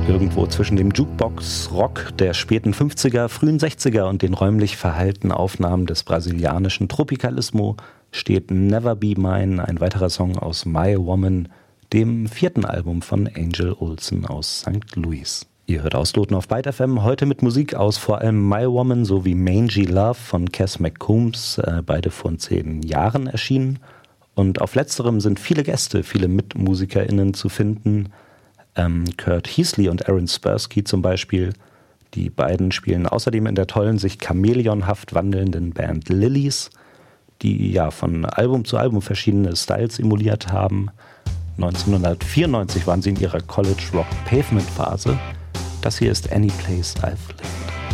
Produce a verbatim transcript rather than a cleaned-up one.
Irgendwo zwischen dem Jukebox-Rock der späten fünfziger, frühen sechziger und den räumlich verhaltenen Aufnahmen des brasilianischen Tropicalismo steht Never Be Mine, ein weiterer Song aus My Woman, dem vierten Album von Angel Olsen aus Sankt Louis. Ihr hört Ausloten auf Byte F M, heute mit Musik aus vor allem My Woman sowie Mangy Love von Cass McCombs, äh, beide vor zehn Jahren erschienen. Und auf letzterem sind viele Gäste, viele MitmusikerInnen zu finden. Ähm, Kurt Heasley und Aaron Spursky zum Beispiel. Die beiden spielen außerdem in der tollen, sich chamäleonhaft wandelnden Band Lilies, die ja von Album zu Album verschiedene Styles emuliert haben. neunzehnhundertvierundneunzig waren sie in ihrer College-Rock-Pavement-Phase. Das hier ist Any Place I've Lived.